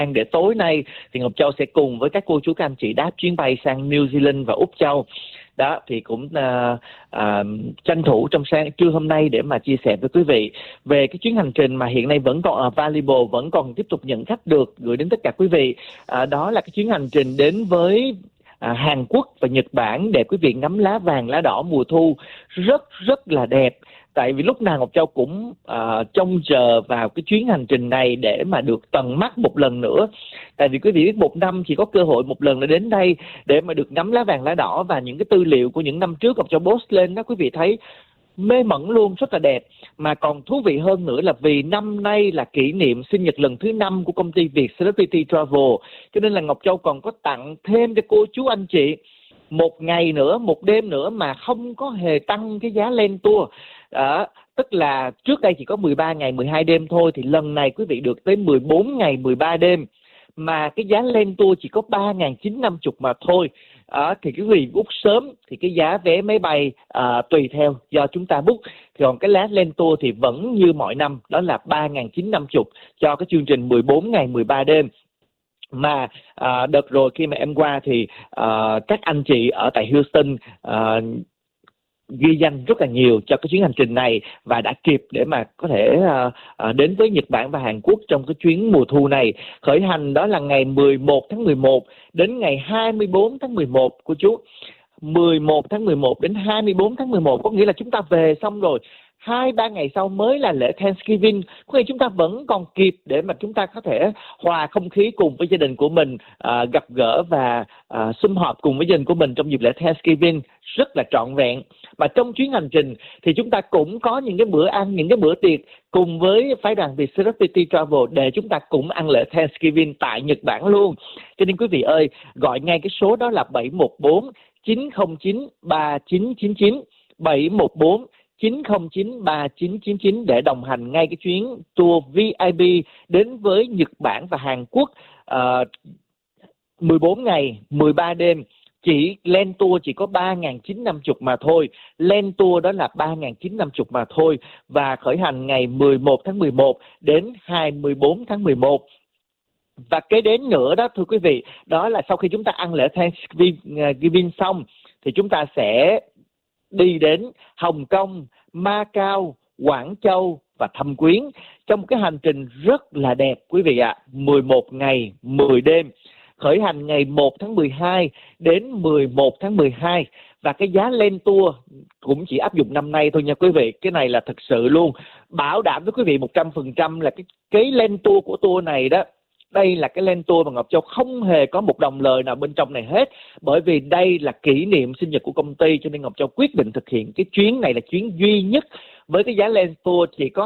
để tối nay thì Ngọc Châu sẽ cùng với các cô chú các anh chị đáp chuyến bay sang New Zealand và Úc Châu. Đó thì cũng tranh thủ trong sáng trưa hôm nay để mà chia sẻ với quý vị về cái chuyến hành trình mà hiện nay vẫn còn available, vẫn còn tiếp tục nhận khách được gửi đến tất cả quý vị. Đó là cái chuyến hành trình đến với Hàn Quốc và Nhật Bản để quý vị ngắm lá vàng lá đỏ mùa thu rất là đẹp. Tại vì lúc nào Ngọc Châu cũng trông chờ vào cái chuyến hành trình này để mà được tận mắt một lần nữa. Tại vì quý vị biết một năm chỉ có cơ hội một lần để đến đây để mà được ngắm lá vàng lá đỏ, và những cái tư liệu của những năm trước Ngọc Châu post lên đó quý vị thấy mê mẩn luôn, rất là đẹp. Mà còn thú vị hơn nữa là vì năm nay là kỷ niệm sinh nhật lần thứ 5 của công ty Việt Celebrity Travel, cho nên là Ngọc Châu còn có tặng thêm cho cô chú anh chị một ngày nữa, một đêm nữa mà không có hề tăng cái giá lên tour. Tức là trước đây chỉ có 13 ngày 12 đêm thôi, thì lần này quý vị được tới 14 ngày 13 đêm mà cái giá lên tour chỉ có 3.950 mà thôi. Thì quý vị book sớm thì cái giá vé máy bay tùy theo do chúng ta book, còn cái giá lên tour thì vẫn như mọi năm, đó là 3.950 cho cái chương trình 14 ngày 13 đêm. Mà đợt rồi khi mà em qua thì các anh chị ở tại Houston ghi danh rất là nhiều cho cái chuyến hành trình này và đã kịp để mà có thể đến với Nhật Bản và Hàn Quốc trong cái chuyến mùa thu này. Khởi hành đó là ngày 11 tháng 11 đến ngày 24 tháng 11 cô chú. 11 tháng 11 đến 24 tháng 11 có nghĩa là chúng ta về xong rồi. 2-3 ngày sau mới là lễ Thanksgiving, có nghĩa chúng ta vẫn còn kịp để mà chúng ta có thể hòa không khí cùng với gia đình của mình, gặp gỡ và sum họp cùng với gia đình của mình trong dịp lễ Thanksgiving rất là trọn vẹn. Mà trong chuyến hành trình thì chúng ta cũng có những cái bữa ăn, những cái bữa tiệc cùng với phái đoàn Việt Celebrity Travel để chúng ta cũng ăn lễ Thanksgiving tại Nhật Bản luôn. Cho nên quý vị ơi, gọi ngay cái số đó là 714 909 3999 714 909 3999 để đồng hành ngay cái chuyến tour VIP đến với Nhật Bản và Hàn Quốc 14 ngày 13 đêm. Chỉ lên tour chỉ có 3.950 mà thôi. Lên tour đó là 3.950 mà thôi. Và khởi hành ngày 11 tháng 11 đến 24 tháng 11. Và kế đến nữa đó thưa quý vị, đó là sau khi chúng ta ăn lễ Thanksgiving xong thì chúng ta sẽ đi đến Hồng Kông, Macau, Quảng Châu và Thâm Quyến trong một cái hành trình rất là đẹp quý vị ạ. 11 ngày 10 đêm, khởi hành ngày 1 tháng 12 đến 11 tháng 12. Và cái giá lên tour cũng chỉ áp dụng năm nay thôi nha quý vị. Cái này là thực sự luôn, bảo đảm với quý vị 100% là cái lên tour của tour này đó, đây là cái lên tour mà Ngọc Châu không hề có một đồng lời nào bên trong này hết. Bởi vì đây là kỷ niệm sinh nhật của công ty, cho nên Ngọc Châu quyết định thực hiện cái chuyến này là chuyến duy nhất với cái giá lên tour chỉ có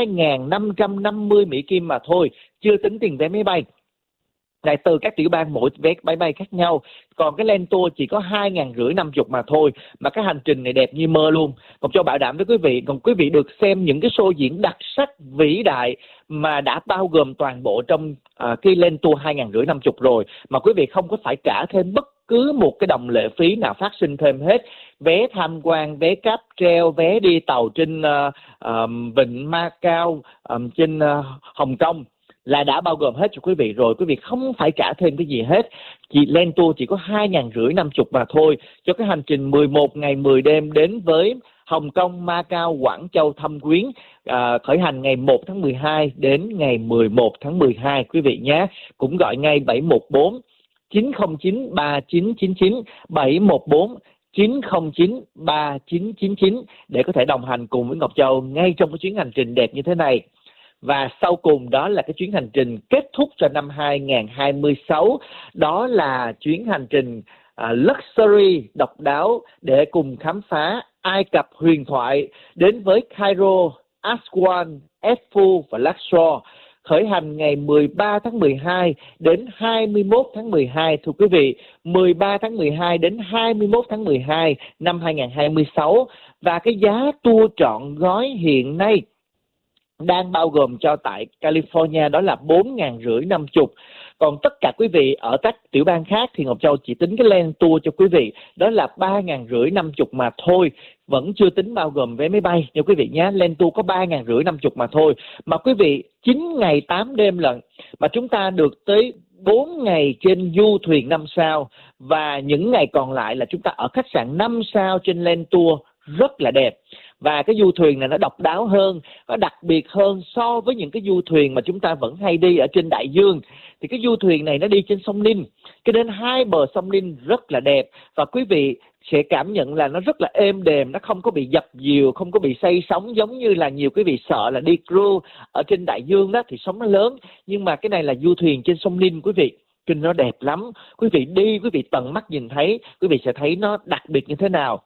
2.550 Mỹ Kim mà thôi, chưa tính tiền vé máy bay. Này, từ các tiểu bang mỗi vé máy bay khác nhau. Còn cái lên tour chỉ có 2.550 mà thôi. Mà cái hành trình này đẹp như mơ luôn. Ngọc Châu bảo đảm với quý vị, còn quý vị được xem những cái show diễn đặc sắc vĩ đại mà đã bao gồm toàn bộ trong cái lên tour 2.550 rồi. Mà quý vị không có phải trả thêm bất cứ một cái đồng lệ phí nào phát sinh thêm hết. Vé tham quan, vé cáp treo, vé đi tàu trên vịnh Macau, trên Hồng Kông là đã bao gồm hết cho quý vị rồi. Quý vị không phải trả thêm cái gì hết. Chỉ lên tour chỉ có 2.550 mà thôi cho cái hành trình 11 ngày 10 đêm đến với Hồng Kông, Macau, Quảng Châu, Thâm Quyến, khởi hành ngày 1 tháng 12 đến ngày 11 tháng 12 quý vị nhé. Cũng gọi ngay 714 909 3999 714 909 3999 để có thể đồng hành cùng với Ngọc Châu ngay trong cái chuyến hành trình đẹp như thế này. Và sau cùng đó là cái chuyến hành trình kết thúc cho năm 2026, đó là chuyến hành trình luxury độc đáo để cùng khám phá Ai Cập huyền thoại đến với Cairo, Aswan, Edfu và Luxor. Khởi hành ngày 13 tháng 12 đến 21 tháng 12 thưa quý vị, 13 tháng 12 đến 21 tháng 12 năm 2026. Và cái giá tour trọn gói hiện nay đang bao gồm cho tại California đó là 4.550. Còn tất cả quý vị ở các tiểu bang khác thì Ngọc Châu chỉ tính cái land tour cho quý vị đó là 3.550 mà thôi, vẫn chưa tính bao gồm vé máy bay nha quý vị nhé. Land tour có 3.550 mà thôi, mà quý vị 9 ngày 8 đêm lận, mà chúng ta được tới 4 ngày trên du thuyền 5 sao, và những ngày còn lại là chúng ta ở khách sạn 5 sao trên land tour rất là đẹp. Và cái du thuyền này nó độc đáo hơn, nó đặc biệt hơn so với những cái du thuyền mà chúng ta vẫn hay đi ở trên đại dương. Thì cái du thuyền này nó đi trên sông Ninh, cho nên hai bờ sông Ninh rất là đẹp, và quý vị sẽ cảm nhận là nó rất là êm đềm, nó không có bị dập dìu, không có bị xây sóng giống như là nhiều quý vị sợ là đi cruise ở trên đại dương đó thì sóng nó lớn. Nhưng mà cái này là du thuyền trên sông Ninh quý vị, kinh nó đẹp lắm. Quý vị đi, quý vị tận mắt nhìn thấy, quý vị sẽ thấy nó đặc biệt như thế nào.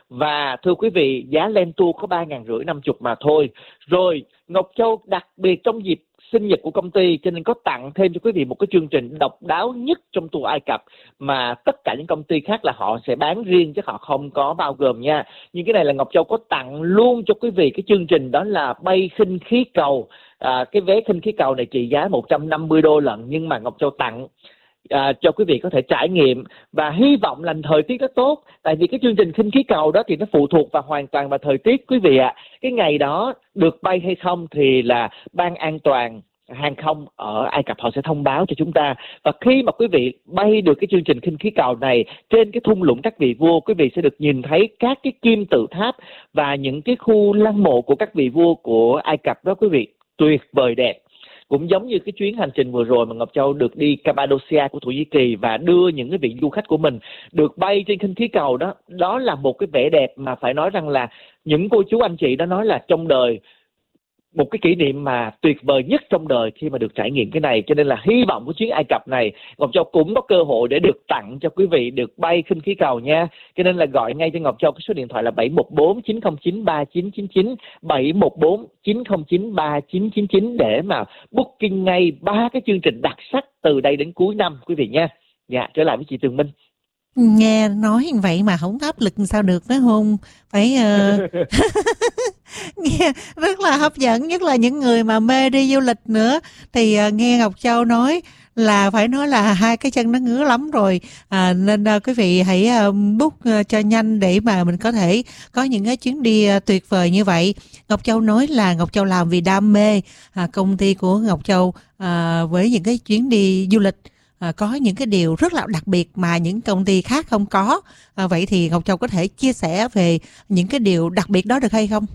Và thưa quý vị, giá land tour có 3.550 mà thôi. Rồi Ngọc Châu đặc biệt trong dịp sinh nhật của công ty, cho nên có tặng thêm cho quý vị một cái chương trình độc đáo nhất trong tour Ai Cập mà tất cả những công ty khác là họ sẽ bán riêng chứ họ không có bao gồm nha. Nhưng cái này là Ngọc Châu có tặng luôn cho quý vị cái chương trình đó là bay khinh khí cầu. Cái vé khinh khí cầu này trị giá $150 lận, nhưng mà Ngọc Châu tặng cho quý vị có thể trải nghiệm, và hy vọng là thời tiết nó tốt. Tại vì cái chương trình khinh khí cầu đó thì nó phụ thuộc vào hoàn toàn vào thời tiết quý vị ạ. Cái ngày đó được bay hay không thì là ban an toàn hàng không ở Ai Cập họ sẽ thông báo cho chúng ta. Và khi mà quý vị bay được cái chương trình khinh khí cầu này trên cái thung lũng các vị vua, quý vị sẽ được nhìn thấy các cái kim tự tháp và những cái khu lăng mộ của các vị vua của Ai Cập đó quý vị, tuyệt vời đẹp. Cũng giống như cái chuyến hành trình vừa rồi mà Ngọc Châu được đi Cappadocia của Thổ Nhĩ Kỳ và đưa những cái vị du khách của mình được bay trên khinh khí cầu đó. Đó là một cái vẻ đẹp mà phải nói rằng là những cô chú anh chị đã nói là trong đời, một cái kỷ niệm mà tuyệt vời nhất trong đời khi mà được trải nghiệm cái này. Cho nên là hy vọng của chuyến Ai Cập này Ngọc Châu cũng có cơ hội để được tặng cho quý vị được bay khinh khí cầu nha. Cho nên là gọi ngay cho Ngọc Châu cái số điện thoại là 714-909-3999, 714-909-3999 để mà booking ngay 3 cái chương trình đặc sắc từ đây đến cuối năm quý vị nha. Dạ, trở lại với chị Tường Minh. Nghe nói như vậy mà không áp lực sao được phải không? Phải nghe rất là hấp dẫn, nhất là những người mà mê đi du lịch nữa. Thì nghe Ngọc Châu nói là phải nói là hai cái chân nó ngứa lắm rồi. Nên quý vị hãy book cho nhanh để mà mình có thể có những cái chuyến đi tuyệt vời như vậy. Ngọc Châu nói là Ngọc Châu làm vì đam mê. Công ty của Ngọc Châu với những cái chuyến đi du lịch có những cái điều rất là đặc biệt mà những công ty khác không có. Vậy thì Ngọc Châu có thể chia sẻ về những cái điều đặc biệt đó được hay không?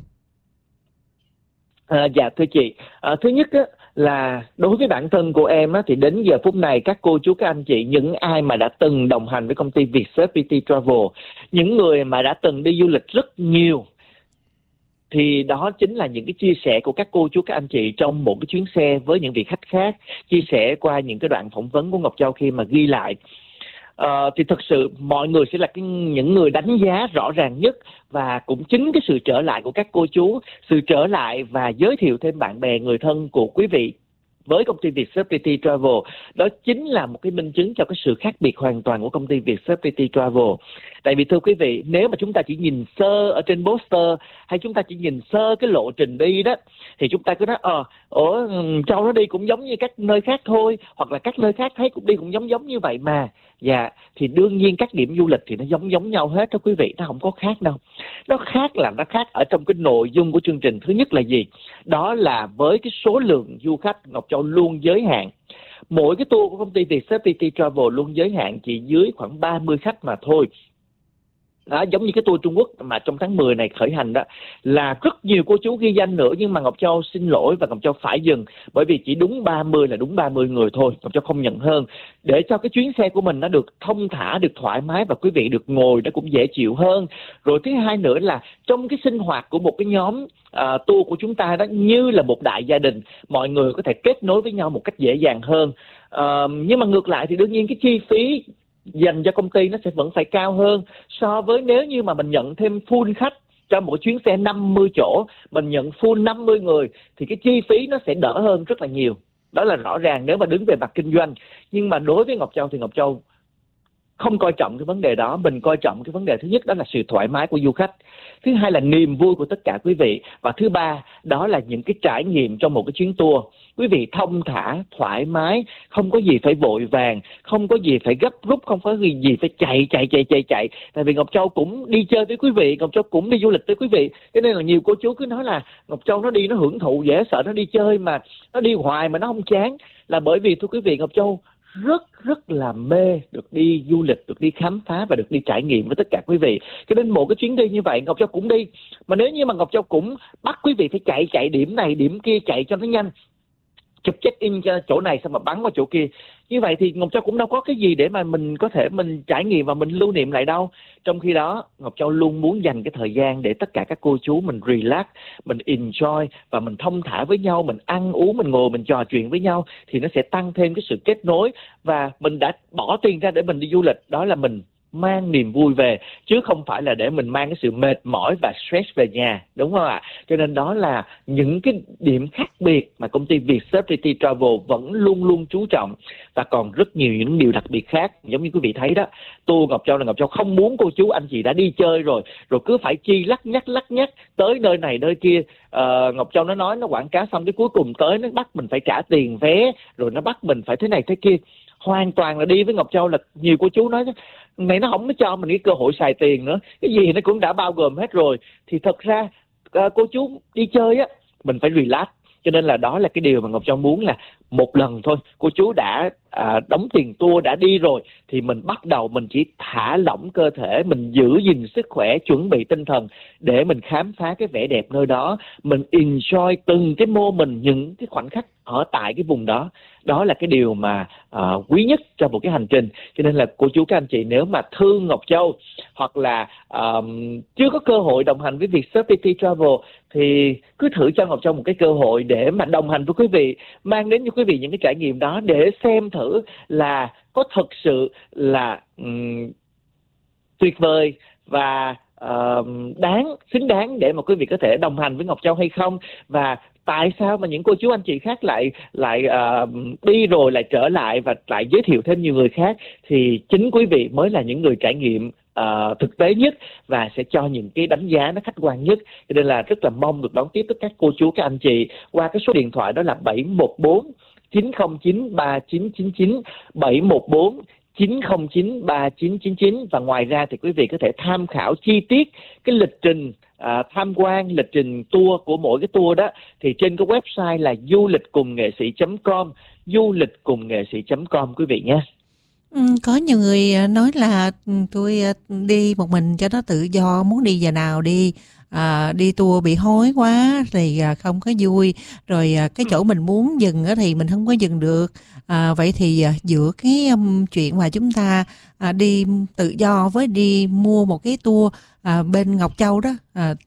Dạ thưa chị, thứ nhất á, là đối với bản thân của em á, thì đến giờ phút này các cô chú các anh chị, những ai mà đã từng đồng hành với công ty Vietjet PT Travel, những người mà đã từng đi du lịch rất nhiều, thì đó chính là những cái chia sẻ của các cô chú các anh chị trong một cái chuyến xe với những vị khách khác, chia sẻ qua những cái đoạn phỏng vấn của Ngọc Châu khi mà ghi lại. Thì thực sự mọi người sẽ là những người đánh giá rõ ràng nhất, và cũng chính cái sự trở lại của các cô chú, sự trở lại và giới thiệu thêm bạn bè người thân của quý vị với công ty Vietjet PT Travel, đó chính là một cái minh chứng cho cái sự khác biệt hoàn toàn của công ty Vietjet PT Travel. Tại vì thưa quý vị, nếu mà chúng ta chỉ nhìn sơ ở trên poster, hay chúng ta chỉ nhìn sơ cái lộ trình đi đó, thì chúng ta cứ nói ở Châu nó đi cũng giống như các nơi khác thôi, hoặc là các nơi khác thấy cũng đi cũng giống như vậy mà. Dạ, thì đương nhiên các điểm du lịch thì nó giống nhau hết đó quý vị, nó không có khác đâu. Nó khác là nó khác ở trong cái nội dung của chương trình. Thứ nhất là gì? Đó là với cái số lượng du khách, Ngọc Châu luôn giới hạn. Mỗi cái tour của công ty Vietjet PT Travel luôn giới hạn chỉ dưới khoảng 30 khách mà thôi. Đó, giống như cái tour Trung Quốc mà trong tháng 10 này khởi hành đó, là rất nhiều cô chú ghi danh nữa, nhưng mà Ngọc Châu xin lỗi và Ngọc Châu phải dừng, bởi vì chỉ đúng 30 là đúng 30 người thôi, Ngọc Châu không nhận hơn, để cho cái chuyến xe của mình nó được thông thả, được thoải mái và quý vị được ngồi nó cũng dễ chịu hơn. Rồi thứ hai nữa là trong cái sinh hoạt của một cái nhóm tour của chúng ta đó như là một đại gia đình, mọi người có thể kết nối với nhau một cách dễ dàng hơn. Nhưng mà ngược lại thì đương nhiên cái chi phí dành cho công ty nó sẽ vẫn phải cao hơn so với nếu như mà mình nhận thêm full khách cho một chuyến xe 50 chỗ, mình nhận full 50 người thì cái chi phí nó sẽ đỡ hơn rất là nhiều. Đó là rõ ràng nếu mà đứng về mặt kinh doanh. Nhưng mà đối với Ngọc Châu thì Ngọc Châu không coi trọng cái vấn đề đó. Mình coi trọng cái vấn đề thứ nhất đó là sự thoải mái của du khách, thứ hai là niềm vui của tất cả quý vị, và thứ ba đó là những cái trải nghiệm trong một cái chuyến tour. Quý vị thông thả, thoải mái, không có gì phải vội vàng, không có gì phải gấp rút, không có gì phải chạy. Tại vì Ngọc Châu cũng đi chơi với quý vị, Ngọc Châu cũng đi du lịch với quý vị, cho nên là nhiều cô chú cứ nói là Ngọc Châu nó đi nó hưởng thụ, dễ sợ nó đi chơi mà nó đi hoài mà nó không chán. Là bởi vì thưa quý vị, Ngọc Châu rất là mê được đi du lịch, được đi khám phá và được đi trải nghiệm với tất cả quý vị. Cho nên một cái chuyến đi như vậy Ngọc Châu cũng đi, mà nếu như mà Ngọc Châu cũng bắt quý vị phải chạy điểm này điểm kia, chạy cho nó nhanh, chụp check in cho chỗ này xong mà bắn qua chỗ kia, như vậy thì Ngọc Châu cũng đâu có cái gì để mà mình có thể mình trải nghiệm và mình lưu niệm lại đâu. Trong khi đó Ngọc Châu luôn muốn dành cái thời gian để tất cả các cô chú mình relax, mình enjoy và mình thông thả với nhau, mình ăn uống, mình ngồi mình trò chuyện với nhau, thì nó sẽ tăng thêm cái sự kết nối. Và mình đã bỏ tiền ra để mình đi du lịch, đó là mình mang niềm vui về, chứ không phải là để mình mang cái sự mệt mỏi và stress về nhà, đúng không ạ? Cho nên đó là những cái điểm khác biệt mà công ty Vietcelebrity Travel vẫn luôn luôn chú trọng, và còn rất nhiều những điều đặc biệt khác. Giống như quý vị thấy đó, tour Ngọc Châu là Ngọc Châu không muốn cô chú anh chị đã đi chơi rồi cứ phải chi lắc nhắc tới nơi này nơi kia. Ngọc Châu nó nói, nó quảng cáo xong cái cuối cùng tới nó bắt mình phải trả tiền vé, rồi nó bắt mình phải thế này thế kia. Hoàn toàn là đi với Ngọc Châu là nhiều cô chú nói này nó không có cho mình cái cơ hội xài tiền nữa, cái gì nó cũng đã bao gồm hết rồi. Thì thật ra cô chú đi chơi á, mình phải relax. Cho nên là đó là cái điều mà Ngọc Châu muốn là một lần thôi, cô chú đã đóng tiền tour đã đi rồi thì mình bắt đầu mình chỉ thả lỏng cơ thể, mình giữ gìn sức khỏe, chuẩn bị tinh thần để mình khám phá cái vẻ đẹp nơi đó, mình enjoy từng cái moment, những cái khoảnh khắc ở tại cái vùng đó. Đó là cái điều mà quý nhất trong một cái hành trình. Cho nên là cô chú các anh chị nếu mà thương Ngọc Châu hoặc là chưa có cơ hội đồng hành với Vietcelebrity Travel thì cứ thử cho Ngọc Châu một cái cơ hội để mà đồng hành với quý vị, mang đến cho quý vị những cái trải nghiệm đó để xem thử là có thực sự là tuyệt vời và xứng đáng để mà quý vị có thể đồng hành với Ngọc Châu hay không. Và tại sao mà những cô chú anh chị khác lại đi rồi lại trở lại và lại giới thiệu thêm nhiều người khác, thì chính quý vị mới là những người trải nghiệm thực tế nhất và sẽ cho những cái đánh giá nó khách quan nhất. Cho nên là rất là mong được đón tiếp tất cả các cô chú các anh chị qua cái số điện thoại đó là 714 909 3999, 714 909 3999. Và ngoài ra thì quý vị có thể tham khảo chi tiết cái lịch trình tham quan, lịch trình tour của mỗi cái tour đó thì trên cái website là dulichcungngnghệ sĩ.com, dulichcungngnghệ sĩ.com quý vị nhé. Có nhiều người nói là tôi đi một mình cho nó tự do, muốn đi giờ nào đi, đi tour bị hối quá thì không có vui, rồi cái chỗ mình muốn dừng thì mình không có dừng được. Vậy thì giữa cái chuyện mà chúng ta đi tự do với đi mua một cái tour bên Ngọc Châu đó,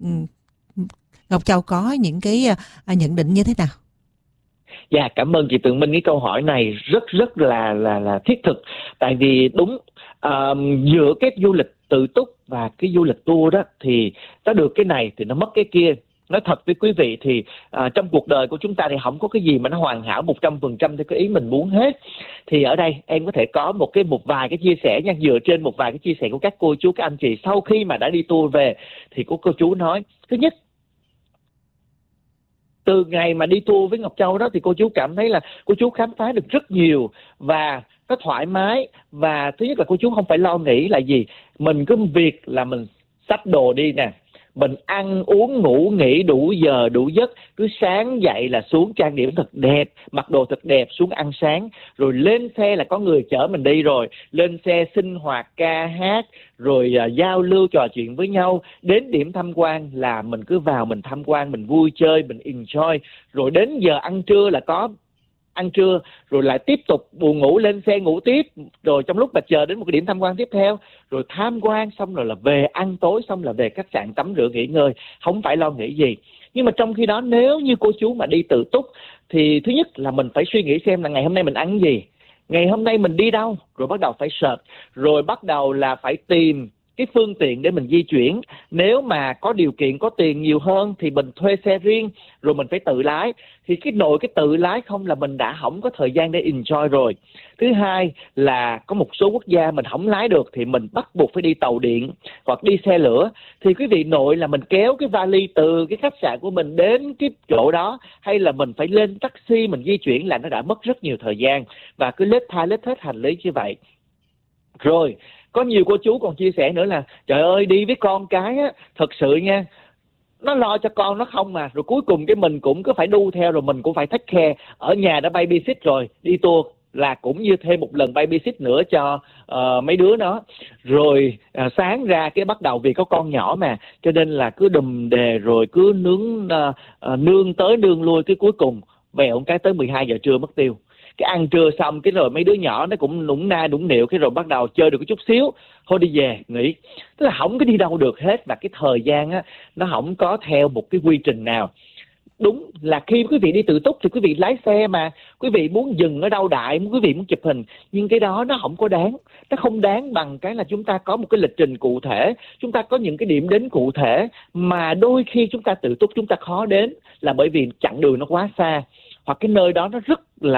Ngọc Châu có những cái nhận định như thế nào? Dạ, cảm ơn chị Tường Minh. Cái câu hỏi này rất là thiết thực. Tại vì đúng, giữa cái du lịch tự túc và cái du lịch tour đó thì nó được cái này thì nó mất cái kia. Nói thật với quý vị thì trong cuộc đời của chúng ta thì không có cái gì mà nó hoàn hảo 100% theo cái ý mình muốn hết. Thì ở đây em có thể có một vài cái chia sẻ nha, dựa trên một vài cái chia sẻ của các cô chú các anh chị sau khi mà đã đi tour về. Thì cô chú nói, thứ nhất, từ ngày mà đi tour với Ngọc Châu đó thì cô chú cảm thấy là cô chú khám phá được rất nhiều và nó thoải mái. Và thứ nhất là cô chú không phải lo nghĩ là gì, mình cứ việc là mình xách đồ đi nè, mình ăn uống ngủ nghỉ đủ giờ đủ giấc, cứ sáng dậy là xuống trang điểm thật đẹp, mặc đồ thật đẹp, xuống ăn sáng, rồi lên xe là có người chở mình đi, rồi lên xe sinh hoạt ca hát, rồi giao lưu trò chuyện với nhau. Đến điểm tham quan là mình cứ vào mình tham quan, mình vui chơi, mình enjoy, rồi đến giờ ăn trưa là có ăn trưa, rồi lại tiếp tục buồn ngủ, lên xe ngủ tiếp, rồi trong lúc mà chờ đến một cái điểm tham quan tiếp theo, rồi tham quan xong rồi là về ăn tối, xong là về khách sạn tắm rửa nghỉ ngơi, không phải lo nghĩ gì. Nhưng mà trong khi đó nếu như cô chú mà đi tự túc thì thứ nhất là mình phải suy nghĩ xem là ngày hôm nay mình ăn gì, ngày hôm nay mình đi đâu, rồi bắt đầu phải search, rồi bắt đầu là phải tìm cái phương tiện để mình di chuyển. Nếu mà có điều kiện, có tiền nhiều hơn thì mình thuê xe riêng, rồi mình phải tự lái. Thì cái tự lái không là mình đã không có thời gian để enjoy rồi. Thứ hai là có một số quốc gia mình không lái được thì mình bắt buộc phải đi tàu điện hoặc đi xe lửa. Thì quý vị nội là mình kéo cái vali từ cái khách sạn của mình đến cái chỗ đó, hay là mình phải lên taxi mình di chuyển, là nó đã mất rất nhiều thời gian và cứ lết thết hành lý như vậy. Rồi có nhiều cô chú còn chia sẻ nữa là trời ơi, đi với con cái á, thật sự nha, nó lo cho con nó không mà, rồi cuối cùng cái mình cũng cứ phải đu theo, rồi mình cũng phải take care. Ở nhà đã babysit rồi, đi tour là cũng như thêm một lần babysit nữa cho mấy đứa nó. Rồi sáng ra cái bắt đầu, vì có con nhỏ mà, cho nên là cứ đùm đề, rồi cứ nương tới nương lui, cái cuối cùng vèo cái tới 12 giờ trưa mất tiêu. Cái ăn trưa xong cái rồi mấy đứa nhỏ nó cũng nũng na nũng nịu, cái rồi bắt đầu chơi được một chút xíu, thôi đi về nghỉ. Tức là không có đi đâu được hết, và cái thời gian á nó không có theo một cái quy trình nào. Đúng là khi quý vị đi tự túc thì quý vị lái xe mà, quý vị muốn dừng ở đâu đại, quý vị muốn chụp hình, nhưng cái đó nó không có đáng. Nó không đáng bằng cái là chúng ta có một cái lịch trình cụ thể, chúng ta có những cái điểm đến cụ thể mà đôi khi chúng ta tự túc chúng ta khó đến, là bởi vì chặng đường nó quá xa, hoặc cái nơi đó nó rất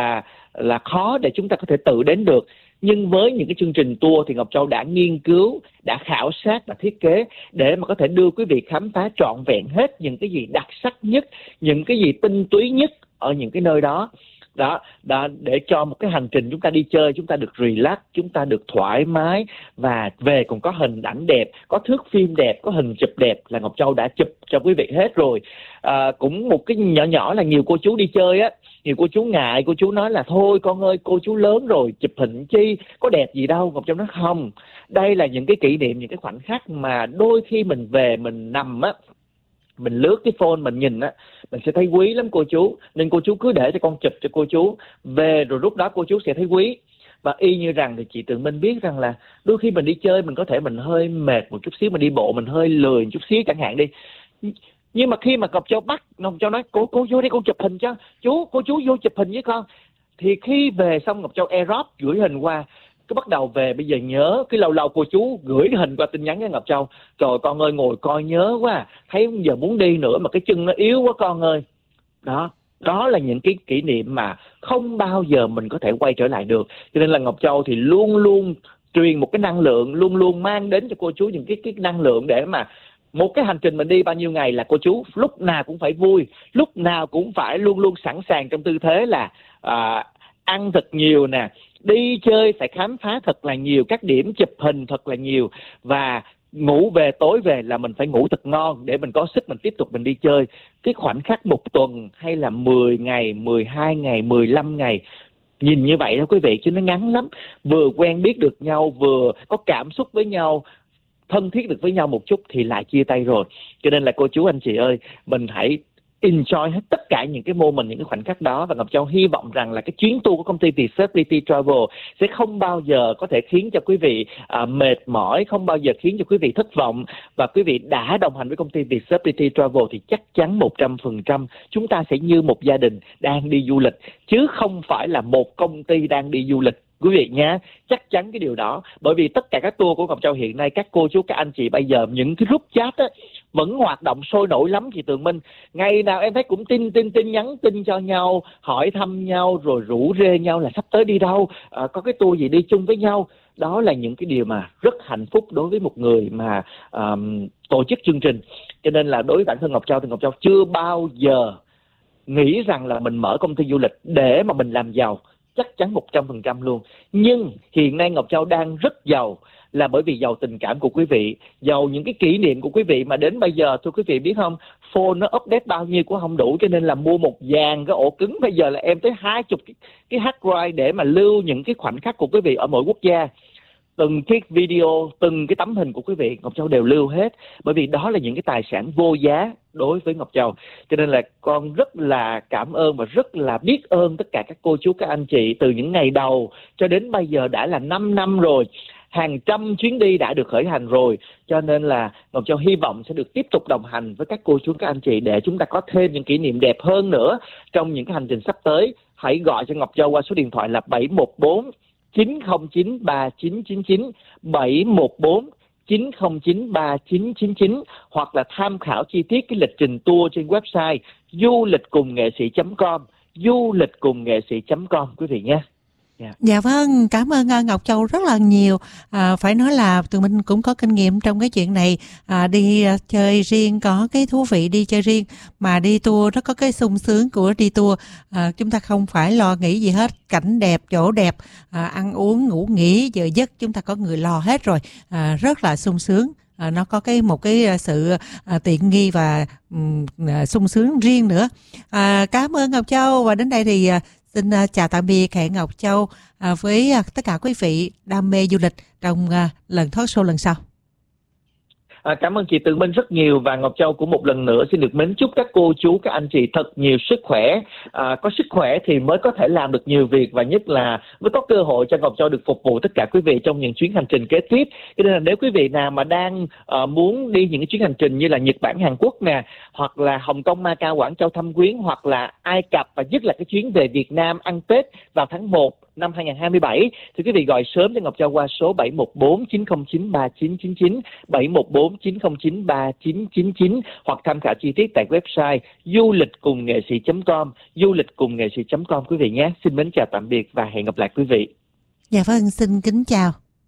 là khó để chúng ta có thể tự đến được. Nhưng với những cái chương trình tour thì Ngọc Châu đã nghiên cứu, đã khảo sát, đã thiết kế để mà có thể đưa quý vị khám phá trọn vẹn hết những cái gì đặc sắc nhất, những cái gì tinh túy nhất ở những cái nơi đó. Đó, để cho một cái hành trình chúng ta đi chơi, chúng ta được relax, chúng ta được thoải mái, và về còn có hình ảnh đẹp, có thước phim đẹp, có hình chụp đẹp là Ngọc Châu đã chụp cho quý vị hết rồi. Cũng một cái nhỏ là nhiều cô chú đi chơi á, nhiều cô chú ngại, cô chú nói là thôi con ơi, cô chú lớn rồi chụp hình chi, có đẹp gì đâu. Ngọc Châu nói không, đây là những cái kỷ niệm, những cái khoảnh khắc mà đôi khi mình về mình nằm á, mình lướt cái phone mình nhìn á, mình sẽ thấy quý lắm cô chú. Nên cô chú cứ để cho con chụp cho cô chú, về rồi lúc đó cô chú sẽ thấy quý. Và y như rằng thì chị Tường Minh biết rằng là đôi khi mình đi chơi mình có thể mình hơi mệt một chút xíu, mình đi bộ mình hơi lười một chút xíu chẳng hạn đi. Nhưng mà khi mà Ngọc Châu bắt, Ngọc Châu nói cô vô đây con chụp hình cho cô chú vô chụp hình với con. Thì khi về xong Ngọc Châu airdrop gửi hình qua, cứ bắt đầu về bây giờ nhớ, cái lâu lâu cô chú gửi hình qua tin nhắn với Ngọc Châu, trời con ơi ngồi coi nhớ quá, thấy giờ muốn đi nữa mà cái chân nó yếu quá con ơi. Đó là những cái kỷ niệm mà không bao giờ mình có thể quay trở lại được. Cho nên là Ngọc Châu thì luôn luôn truyền một cái năng lượng, luôn luôn mang đến cho cô chú những cái năng lượng để mà một cái hành trình mình đi bao nhiêu ngày là cô chú lúc nào cũng phải vui, lúc nào cũng phải luôn luôn sẵn sàng trong tư thế là ăn thật nhiều nè, đi chơi phải khám phá thật là nhiều, các điểm chụp hình thật là nhiều, và ngủ về, tối về là mình phải ngủ thật ngon để mình có sức mình tiếp tục mình đi chơi. Cái khoảnh khắc một tuần hay là 10 ngày, 12 ngày, 15 ngày, nhìn như vậy đó quý vị, chứ nó ngắn lắm. Vừa quen biết được nhau, vừa có cảm xúc với nhau, thân thiết được với nhau một chút thì lại chia tay rồi. Cho nên là cô chú anh chị ơi, mình hãy enjoy hết tất cả những cái moment, những cái khoảnh khắc đó. Và Ngọc Châu hy vọng rằng là cái chuyến tour của công ty Vietcelebrity Travel sẽ không bao giờ có thể khiến cho quý vị mệt mỏi, không bao giờ khiến cho quý vị thất vọng. Và quý vị đã đồng hành với công ty Vietcelebrity Travel thì chắc chắn 100% chúng ta sẽ như một gia đình đang đi du lịch, chứ không phải là một công ty đang đi du lịch. Quý vị nhé, chắc chắn cái điều đó. Bởi vì tất cả các tour của Ngọc Châu hiện nay, các cô chú, các anh chị bây giờ, những cái group chat á, vẫn hoạt động sôi nổi lắm chị Tường Minh. Ngày nào em thấy cũng tin nhắn tin cho nhau, hỏi thăm nhau, rồi rủ rê nhau là sắp tới đi đâu, có cái tour gì đi chung với nhau. Đó là những cái điều mà rất hạnh phúc đối với một người mà tổ chức chương trình. Cho nên là đối với bản thân Ngọc Châu thì Ngọc Châu chưa bao giờ nghĩ rằng là mình mở công ty du lịch để mà mình làm giàu. Chắc chắn 100% luôn. Nhưng hiện nay Ngọc Châu đang rất giàu là bởi vì giàu tình cảm của quý vị, giàu những cái kỷ niệm của quý vị mà đến bây giờ, thưa quý vị biết không, phone nó update bao nhiêu cũng không đủ, cho nên là mua một dàn cái ổ cứng bây giờ là em tới 20 cái hard drive để mà lưu những cái khoảnh khắc của quý vị ở mỗi quốc gia. Từng cái video, từng cái tấm hình của quý vị Ngọc Châu đều lưu hết, bởi vì đó là những cái tài sản vô giá đối với Ngọc Châu. Cho nên là con rất là cảm ơn và rất là biết ơn tất cả các cô chú, các anh chị từ những ngày đầu cho đến bây giờ đã là 5 năm rồi. Hàng trăm chuyến đi đã được khởi hành rồi. Cho nên là Ngọc Châu hy vọng sẽ được tiếp tục đồng hành với các cô chú, các anh chị để chúng ta có thêm những kỷ niệm đẹp hơn nữa trong những cái hành trình sắp tới. Hãy gọi cho Ngọc Châu qua số điện thoại là 714 909 3999, 714 9093999 hoặc là tham khảo chi tiết cái lịch trình tour trên website du lịch cùng nghệ sĩ.com, du lịch cùng nghệ sĩ.com quý vị nhé. Dạ vâng, cảm ơn Ngọc Châu rất là nhiều. Phải nói là tụi mình cũng có kinh nghiệm trong cái chuyện này. Đi chơi riêng có cái thú vị đi chơi riêng, mà đi tour nó có cái sung sướng của đi tour. Chúng ta không phải lo nghĩ gì hết, cảnh đẹp, chỗ đẹp, ăn uống, ngủ nghỉ, giờ giấc chúng ta có người lo hết rồi. Rất là sung sướng. Nó có một cái sự tiện nghi và sung sướng riêng nữa. Cảm ơn Ngọc Châu, và đến đây thì xin chào tạm biệt, hẹn Ngọc Châu với tất cả quý vị đam mê du lịch trong lần talk show lần sau. Cảm ơn chị Tường Minh rất nhiều, và Ngọc Châu cũng một lần nữa xin được mến chúc các cô chú, các anh chị thật nhiều sức khỏe. Có sức khỏe thì mới có thể làm được nhiều việc, và nhất là mới có cơ hội cho Ngọc Châu được phục vụ tất cả quý vị trong những chuyến hành trình kế tiếp. Cho nên là nếu quý vị nào mà đang muốn đi những cái chuyến hành trình như là Nhật Bản, Hàn Quốc nè, hoặc là Hồng Kông, Macau, Quảng Châu, Thâm Quyến, hoặc là Ai Cập, và nhất là cái chuyến về Việt Nam ăn Tết vào tháng 1 năm 2027, thì quý vị gọi sớm cho Ngọc Châu qua số 714-909-3999, 714-909-3999, hoặc tham khảo chi tiết tại website du lịch cùng nghệ sĩ.com, du lịch cùng nghệ sĩ.com quý vị nhé. Xin mến chào tạm biệt và hẹn gặp lại quý vị. Dạ vâng, xin kính chào.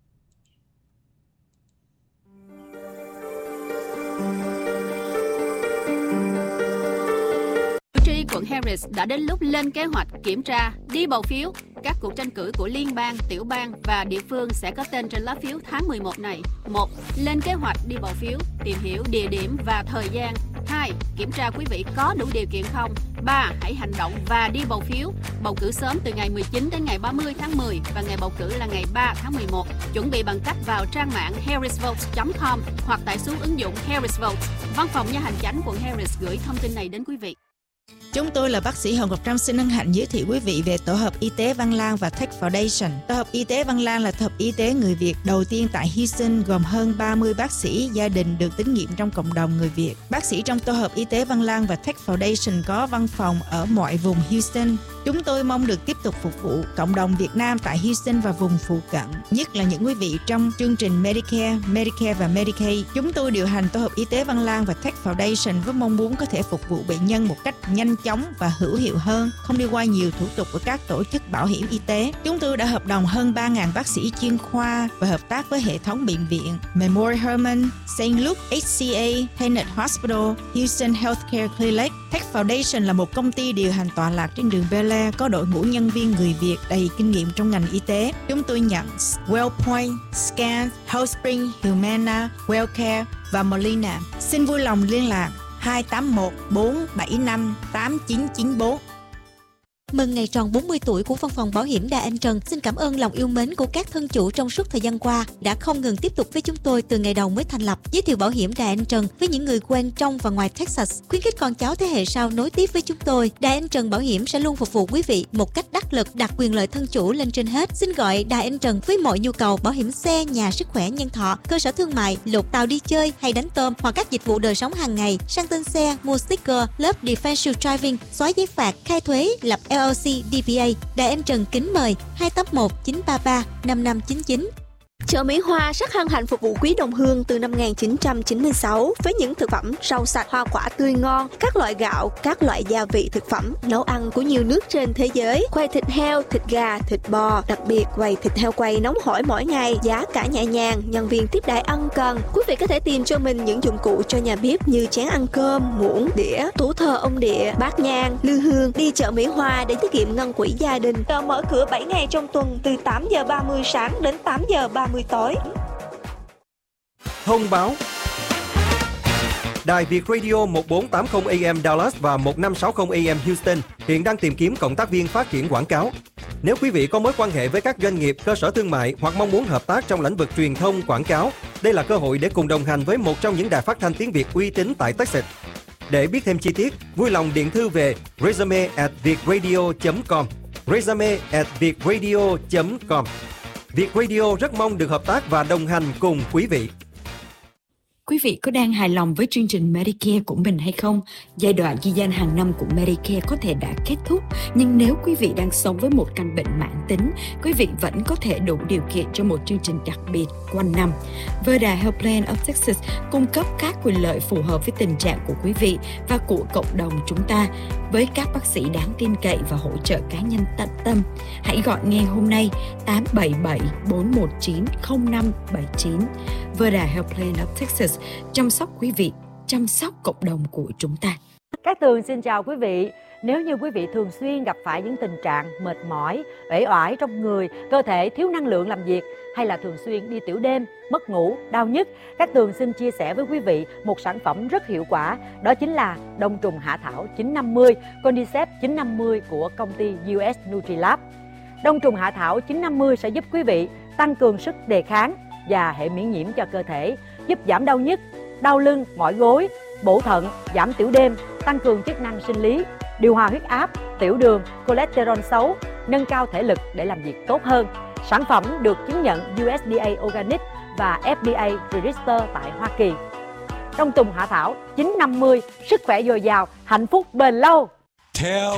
Quận Harris đã đến lúc lên kế hoạch kiểm tra, đi bầu phiếu. Các cuộc tranh cử của liên bang, tiểu bang và địa phương sẽ có tên trên lá phiếu tháng 11 này. 1. Lên kế hoạch đi bầu phiếu, tìm hiểu địa điểm và thời gian. 2. Kiểm tra quý vị có đủ điều kiện không. 3. Hãy hành động và đi bầu phiếu. Bầu cử sớm từ ngày 19 đến ngày 30 tháng 10 và ngày bầu cử là ngày 3 tháng 11. Chuẩn bị bằng cách vào trang mạng harrisvotes.com hoặc tải xuống ứng dụng Harris Votes. Văn phòng Nha hành chánh quận Harris gửi thông tin này đến quý vị. Chúng tôi là bác sĩ Hồng Ngọc Trâm xin hân hạnh giới thiệu quý vị về Tổ hợp Y tế Văn Lang và Tech Foundation. Tổ hợp Y tế Văn Lang là tổ hợp y tế người Việt đầu tiên tại Houston, gồm hơn 30 bác sĩ gia đình được tín nhiệm trong cộng đồng người Việt. Bác sĩ trong Tổ hợp Y tế Văn Lang và Tech Foundation có văn phòng ở mọi vùng Houston. Chúng tôi mong được tiếp tục phục vụ cộng đồng Việt Nam tại Houston và vùng phụ cận, nhất là những quý vị trong chương trình Medicare và Medicaid. Chúng tôi điều hành Tổ hợp Y tế Văn Lang và Tech Foundation với mong muốn có thể phục vụ bệnh nhân một cách nhanh chóng và hữu hiệu hơn, không đi qua nhiều thủ tục của các tổ chức bảo hiểm y tế. Chúng tôi đã hợp đồng hơn 3.000 bác sĩ chuyên khoa và hợp tác với hệ thống bệnh viện Memorial Hermann, St. Luke HCA, Tenet Hospital, Houston Healthcare Clinic. Tech Foundation là một công ty điều hành tọa lạc trên đường Bel Air, có đội ngũ nhân viên người Việt đầy kinh nghiệm trong ngành y tế. Chúng tôi nhận WellPoint, Scan, HealthSpring, Humana, WellCare và Molina. Xin vui lòng liên lạc 281-475-8994. Mừng ngày tròn 40 tuổi của Văn phòng Bảo hiểm Đà Anh Trần. Xin cảm ơn lòng yêu mến của các thân chủ trong suốt thời gian qua đã không ngừng tiếp tục với chúng tôi từ ngày đầu mới thành lập. Giới thiệu Bảo hiểm Đà Anh Trần với những người quen trong và ngoài Texas, khuyến khích con cháu thế hệ sau nối tiếp với chúng tôi. Đà Anh Trần Bảo hiểm sẽ luôn phục vụ quý vị một cách đắc lực, đặt quyền lợi thân chủ lên trên hết. Xin gọi Đà Anh Trần với mọi nhu cầu bảo hiểm xe, nhà, sức khỏe, nhân thọ, cơ sở thương mại, lục tàu đi chơi hay đánh tôm, hoặc các dịch vụ đời sống hàng ngày, sang tên xe, mua sticker, lớp defensive driving, xóa giấy phạt, khai thuế, lập LLC, DBA. Đài Anh Trần kính mời 281-933-5599. Chợ Mỹ Hoa rất hân hạnh phục vụ quý đồng hương từ năm 1996 với những thực phẩm rau sạch, hoa quả tươi ngon, các loại gạo, các loại gia vị thực phẩm, nấu ăn của nhiều nước trên thế giới, quầy thịt heo, thịt gà, thịt bò, đặc biệt quầy thịt heo quay nóng hổi mỗi ngày, giá cả nhẹ nhàng, nhân viên tiếp đãi ân cần. Quý vị có thể tìm cho mình những dụng cụ cho nhà bếp như chén ăn cơm, muỗng, đĩa, tủ thờ ông địa, bát nhang, lư hương. Đi chợ Mỹ Hoa để tiết kiệm ngân quỹ gia đình. Chợ mở cửa 7 ngày trong tuần từ 8 giờ 30 sáng đến 8 giờ 30 tối. Thông báo: Đài Việt Radio 1480 AM Dallas và 1560 AM Houston hiện đang tìm kiếm cộng tác viên phát triển quảng cáo. Nếu quý vị có mối quan hệ với các doanh nghiệp, cơ sở thương mại hoặc mong muốn hợp tác trong lĩnh vực truyền thông quảng cáo, đây là cơ hội để cùng đồng hành với một trong những đài phát thanh tiếng Việt uy tín tại Texas. Để biết thêm chi tiết, vui lòng điện thư về resume@vietradio.com, resume@vietradio.com. Việt Radio rất mong được hợp tác và đồng hành cùng quý vị. Quý vị có đang hài lòng với chương trình Medicare của mình hay không? Giai đoạn ghi danh hàng năm của Medicare có thể đã kết thúc, nhưng nếu quý vị đang sống với một căn bệnh mãn tính, quý vị vẫn có thể đủ điều kiện cho một chương trình đặc biệt quanh năm. Verda Health Plan of Texas cung cấp các quyền lợi phù hợp với tình trạng của quý vị và của cộng đồng chúng ta, với các bác sĩ đáng tin cậy và hỗ trợ cá nhân tận tâm. Hãy gọi ngay hôm nay 877-419-0579. Verda Health Plan of Texas, chăm sóc quý vị, chăm sóc cộng đồng của chúng ta. Cát Tường xin chào quý vị. Nếu như quý vị thường xuyên gặp phải những tình trạng mệt mỏi, uể oải trong người, cơ thể thiếu năng lượng làm việc, hay là thường xuyên đi tiểu đêm, mất ngủ, đau nhức, Cát Tường xin chia sẻ với quý vị một sản phẩm rất hiệu quả. Đó chính là đông trùng hạ thảo 950, Cordyceps 950 của công ty US Nutrilab. Đông trùng hạ thảo 950 sẽ giúp quý vị tăng cường sức đề kháng và hệ miễn nhiễm cho cơ thể, giúp giảm đau nhức, đau lưng, mỏi gối, bổ thận, giảm tiểu đêm, tăng cường chức năng sinh lý, điều hòa huyết áp, tiểu đường, cholesterol xấu, nâng cao thể lực để làm việc tốt hơn. Sản phẩm được chứng nhận USDA Organic và FDA Register tại Hoa Kỳ. Đông trùng hạ thảo 950, sức khỏe dồi dào, hạnh phúc bền lâu.